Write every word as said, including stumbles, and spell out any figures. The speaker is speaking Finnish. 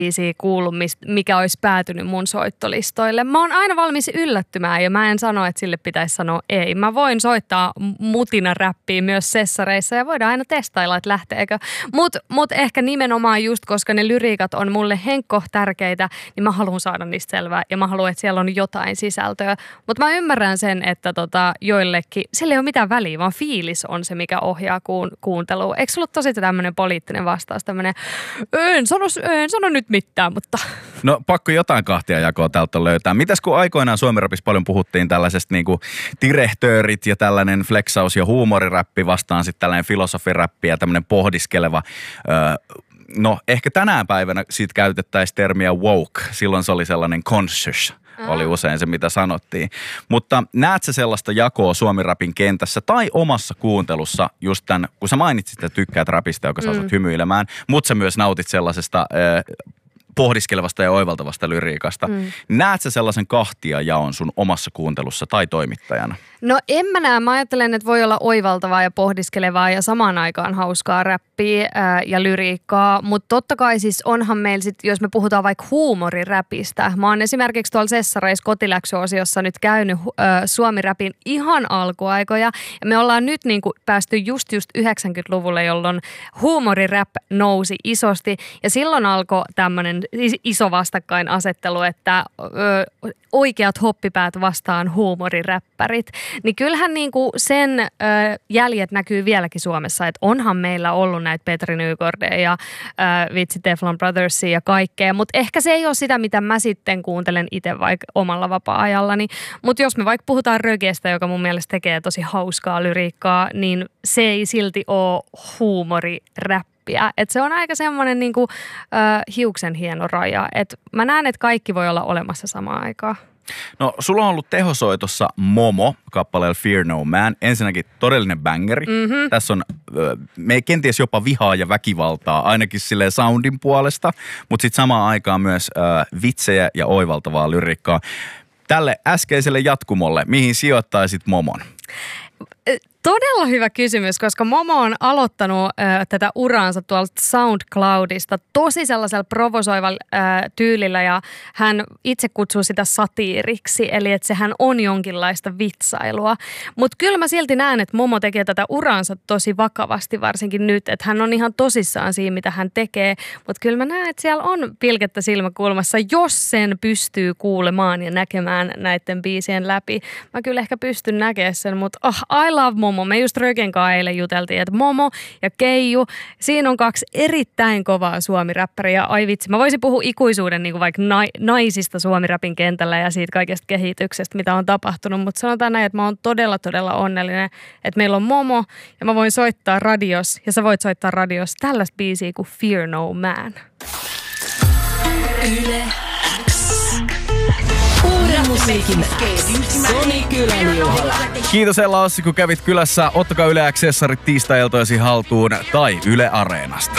biisiä kuullut, mikä olisi päätynyt mun soittolistoille. Mä oon aina valmis yllättymään ja mä en sano, että sille pitäisi sanoa ei. Mä voin soittaa mutina räppiä myös sessareissa ja voidaan aina testailla, että lähteekö. Mut, mut ehkä nimenomaan just, koska ne lyriikat on mulle henkko tärkeitä, niin mä haluan saada niistä selvää ja mä haluan, että siellä on jotain sisältöä. Mutta mä ymmärrän sen, että tota, joillekin, sillä ei ole mitään väliä, vaan fiilis on se, mikä ohjaa kuun, kuuntelua. Eikö sulla ole tosi tämmöinen poliittinen vastaus, tämmöinen, en sano, en sano nyt mitään, mutta... No pakko jotain kahtia jakoa täältä löytää. Mitäs kun aikoinaan Suomi-rapissa paljon puhuttiin tällaisesta niinku direhtöörit ja tällainen flexaus ja huumoriräppi vastaan sitten tällainen filosofiräppi ja tämmöinen pohdiskeleva... Öö, no ehkä tänään päivänä siitä käytettäisiin termiä woke. Silloin se oli sellainen conscious. Oli usein se, mitä sanottiin. Mutta näet sä sellaista jakoa Suomi-rapin kentässä tai omassa kuuntelussa just tämän, kun sä mainitsit, että tykkäät rapista, joka saa mm. sut hymyilemään, mutta sä myös nautit sellaisesta äh, pohdiskelevasta ja oivaltavasta lyriikasta. Mm. Näet sä sellaisen kahtia jaon sun omassa kuuntelussa tai toimittajana? No en mä näe. Mä ajattelen, että voi olla oivaltavaa ja pohdiskelevaa ja samaan aikaan hauskaa räppiä ää, ja lyriikkaa. Mutta totta kai siis onhan meillä sit, jos me puhutaan vaikka huumoriräpistä. Mä oon esimerkiksi tuolla Sessareissa kotiläksyosiossa nyt käynyt ää, suomiräpin ihan alkuaikoja. Ja me ollaan nyt niinku päästy just just yhdeksänkymmentäluvulle, jolloin huumorirap nousi isosti. Ja silloin alkoi tämmöinen iso vastakkainasettelu, että ö, oikeat hoppipäät vastaan huumoriräppärit. Niin kyllähän niinku sen ö, jäljet näkyy vieläkin Suomessa, että onhan meillä ollut näitä Petri Nygårdia ja ö, vitsi Teflon Brothersia ja kaikkea, mutta ehkä se ei ole sitä, mitä mä sitten kuuntelen itse vaikka omalla vapaa-ajallani. Mutta jos me vaikka puhutaan Rögestä, joka mun mielestä tekee tosi hauskaa lyriikkaa, niin se ei silti ole huumoriräppiä. Että se on aika semmoinen niinku, ö, hiuksen hieno raja. Et mä näen, että kaikki voi olla olemassa samaan aikaan. No, sulla on ollut tehosoitossa Momo kappaleella Fear No Man. Ensinnäkin todellinen bangeri. Mm-hmm. Tässä on me kenties jopa vihaa ja väkivaltaa, ainakin silleen soundin puolesta, mutta sitten samaan aikaan myös äh, vitsejä ja oivaltavaa lyrikkaa. Tälle äskeiselle jatkumolle, mihin sijoittaisit Momon? Todella hyvä kysymys, koska Momo on aloittanut äh, tätä uraansa tuolta SoundCloudista tosi sellaisella provosoivalla äh, tyylillä ja hän itse kutsuu sitä satiiriksi, eli että sehän on jonkinlaista vitsailua. Mutta kyllä mä silti näen, että Momo tekee tätä uraansa tosi vakavasti, varsinkin nyt, että hän on ihan tosissaan siinä, mitä hän tekee. Mutta kyllä mä näen, että siellä on pilkettä silmäkulmassa, jos sen pystyy kuulemaan ja näkemään näiden biisien läpi. Mä kyllä ehkä pystyn näkemään sen, mutta oh, I love Momo. Me just Röken kanssa eilen juteltiin, että Momo ja Keiju, siinä on kaksi erittäin kovaa suomiräppäriä. Ai vitsi, mä voisin puhua ikuisuuden niin kuin vaikka na- naisista suomiräpin kentällä ja siitä kaikesta kehityksestä, mitä on tapahtunut. Mutta sanotaan näin, että mä oon todella, todella onnellinen, että meillä on Momo ja mä voin soittaa radios ja sä voit soittaa radios tällaista biisiä kuin Fear No Man. Yle Uuden musiikin Soni Kylänjuhla. Kiitos Ella Ossi, kun kävit kylässä. Ottakaa Yle X-sessarit tiistai-iltoisin haltuun tai Yle Areenasta.